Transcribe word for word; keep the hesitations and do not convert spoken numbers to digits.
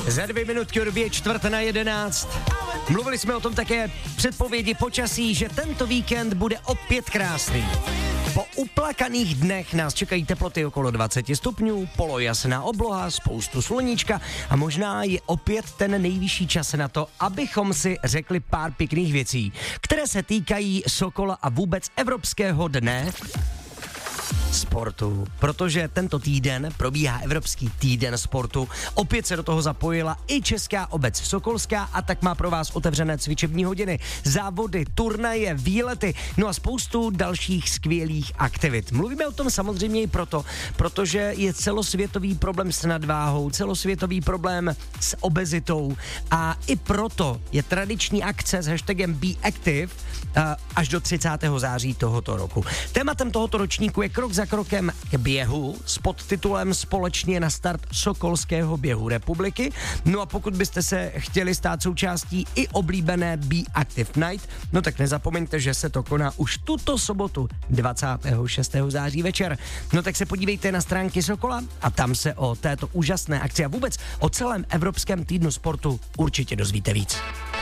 Za dvě minutky o době čtvrt na jedenáct. Mluvili jsme o tom také předpovědi počasí, že tento víkend bude opět krásný. Po uplakaných dnech nás čekají teploty okolo dvacet stupňů, polojasná obloha, spoustu sluníčka a možná je opět ten nejvyšší čas na to, abychom si řekli pár pěkných věcí, které se týkají Sokola a vůbec Evropského dne sportu, protože tento týden probíhá Evropský týden sportu. Opět se do toho zapojila i Česká obec Sokolská a tak má pro vás otevřené cvičební hodiny, závody, turnaje, výlety, no a spoustu dalších skvělých aktivit. Mluvíme o tom samozřejmě i proto, protože je celosvětový problém s nadváhou, celosvětový problém s obezitou a i proto je tradiční akce s hashtagem Be Active uh, až do třicátého září tohoto roku. Tématem tohoto ročníku je krok za krokem k běhu s podtitulem Společně na start Sokolského běhu republiky. No a pokud byste se chtěli stát součástí i oblíbené Be Active Night, no tak nezapomeňte, že se to koná už tuto sobotu dvacátého šestého září večer. No tak se podívejte na stránky Sokola a tam se o této úžasné akci a vůbec o celém Evropském týdnu sportu určitě dozvíte víc.